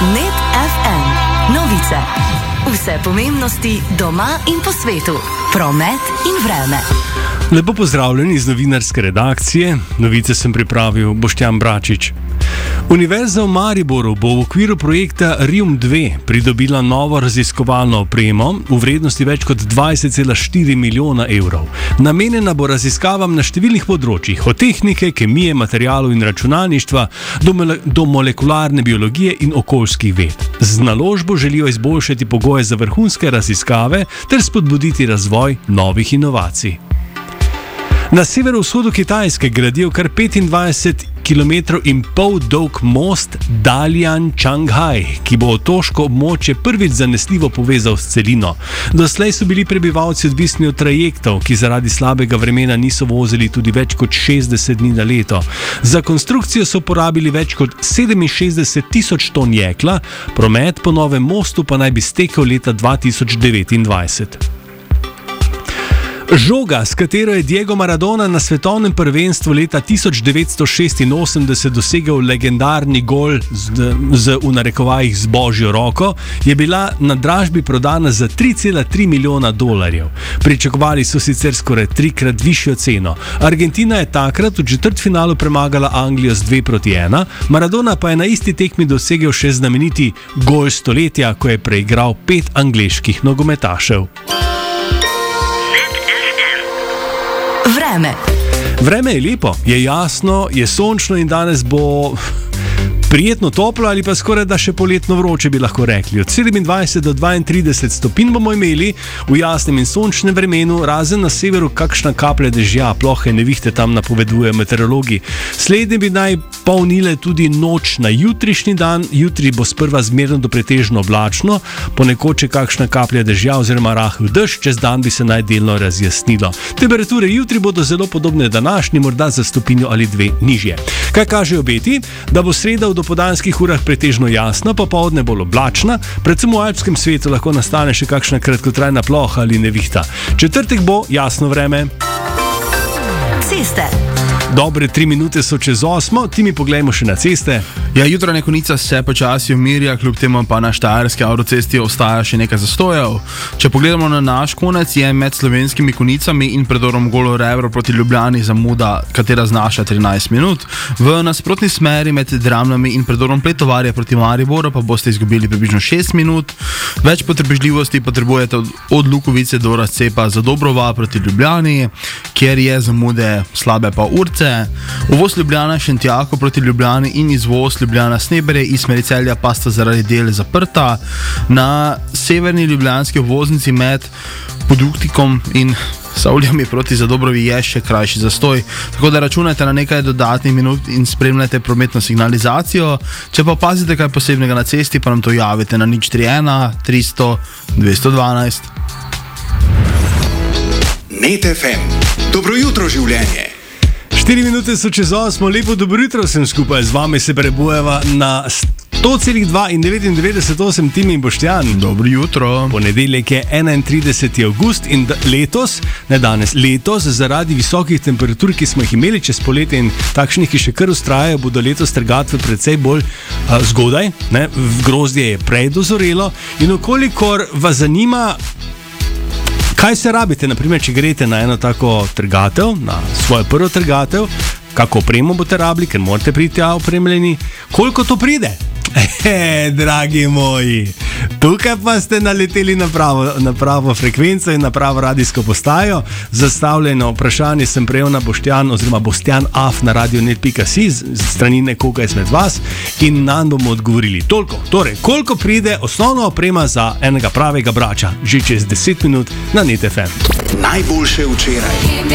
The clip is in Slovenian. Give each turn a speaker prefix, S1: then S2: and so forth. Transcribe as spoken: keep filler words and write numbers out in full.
S1: Net ef em. Novice. Vse pomembnosti doma in po svetu. Promet in vreme.
S2: Lepo pozdravljeni iz novinarske redakcije. Novice sem pripravil Boštjan Bračič. Univerza v Mariboru bo v okviru projekta Rium dve pridobila novo raziskovalno opremo v vrednosti več kot dvajset cela štiri milijona evrov. Namenjena bo raziskavam na številnih področjih, od tehnike, kemije, materialov in računalništva do, mole- do molekularne biologije in okoljskih ved. Z naložbo želijo izboljšati pogoje za vrhunske raziskave ter spodbuditi razvoj novih inovacij. Na severovzhodu Kitajske gradijo kar petindvajset kilometrov in pol dolg most Dalian-Shanghai, ki bo otoško območje prvič zanesljivo povezal s celino. Doslej so bili prebivalci odvisni od trajektov, ki zaradi slabega vremena niso vozili tudi več kot šestdeset dni na leto. Za konstrukcijo so porabili več kot sedeminšestdeset tisoč ton jekla, promet po novem mostu pa naj bi stekel leta dva tisoč devetindvajset. Žoga, s katero je Diego Maradona na svetovnem prvenstvu leta tisoč devetsto šestinosemdeset dosegel legendarni gol z, z v narekovajih z božjo roko, je bila na dražbi prodana za tri cela tri milijona dolarjev. Pričakovali so sicer skoraj trikrat višjo ceno. Argentina je takrat v četrtfinalu premagala Anglijo z dve proti ena, Maradona pa je na isti tekmi dosegel še znameniti gol stoletja, ko je preigral pet angleških nogometašev.
S1: Vreme.
S2: Vreme je lepo, je jasno, je sončno in danes bo prijetno toplo ali pa skoraj da še poletno vroče, bi lahko rekli. Od sedemindvajset do dvaintrideset stopinj bomo imeli v jasnem in sončnem vremenu, razen na severu kakšna kaplja dežja, plohe nevihte tam napovedujejo meteorologi. Slednje bi naj polnile tudi noč na jutrišnji dan. Jutri bo sprva zmerno do pretežno oblačno, ponekod še kakšna kaplja dežja oziroma rahel dež, čez dan bi se naj delno razjasnilo. Temperature jutri bodo zelo podobne današnji, morda za stopinjo ali dve nižje. Kaj kaže obeti? Da bo sreda v dopoldanskih urah pretežno jasna, popoldne bolj oblačna, predvsem v alpskem svetu lahko nastane še kakšna kratkotrajna ploha ali nevihta. Četrtek bo jasno vreme.
S1: Ceste.
S2: Dobre tri minute so čez osmo, ti mi poglejmo še na ceste.
S3: Ja, jutranja konica se počasi umirja, kljub temu pa na štajerski avtocesti ostaja še nekaj zastojev. Če pogledamo na naš konec, je med slovenskimi konicami in predorom Golo Rebro proti Ljubljani zamuda, katera znaša trinajst minut. V nasprotni smeri med Dramljami in predorom Pletovarja proti Mariboru pa boste izgubili približno šest minut. Več potrpežljivosti potrebujete od, od Lukovice do razcepa za Dobrova proti Ljubljani, kjer je zamude slabe pa urce. Uvoz Ljubljana Šentjako proti Ljubljani in izvoz Ljubljana Sneberje iz smeri Celja pa sta zaradi del zaprta. Na severni ljubljanski obvoznici med Poduktikom in Savljami proti Zadobrovi je še krajši zastoj, tako da računajte na nekaj dodatnih minut in spremljate prometno signalizacijo. Če pa opazite kaj posebnega na cesti, pa nam to javite na nič tri ena tristo dvesto dvanajst.
S4: Net ef em. Dobro jutro, življenje.
S2: Štiri minute so čez osmo, lepo dobro jutro sem skupaj z vami, se prebujeva na sto celih dva in devetindevetdeset osem Tim in Boštjan.
S3: Dobro jutro.
S2: Ponedeljek je enaintrideseti avgust in letos, ne danes, letos zaradi visokih temperatur, ki smo jih imeli čez poletje in takšnih, ki še kar vztrajajo, bodo letos trgatve precej bolj uh, zgodaj, ne? Grozdje je prej dozorelo in okolikor vas zanima, kaj se rabite, naprimer, če greste na eno tako trgatev, na svojo prvo trgatev, kako opremo boste rabili, ker morate priti opremljeni, koliko to pride? Ehe, dragi moji, tukaj pa ste naleteli na pravo, na pravo frekvenco in na pravo radijsko postajo. Zastavljeno vprašanje sem prejel na Boštjan oziroma boštjan af na radionet pika si z strani nekoga izmed vas in nam bomo odgovorili toliko. Torej, koliko pride osnovna oprema za enega pravega brača, že čez deset minut na Net ef em.
S4: Najboljše včeraj.